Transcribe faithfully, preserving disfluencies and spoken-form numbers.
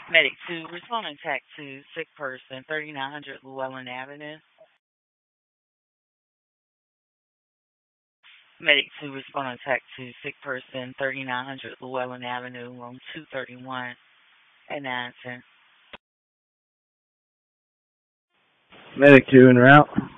Medic two, responding tac two, sick person, thirty-nine hundred Llewellyn Avenue. Medic two, responding tac two, sick person, thirty-nine hundred Llewellyn Avenue, room two thirty-one at nine ten. Medic two en route.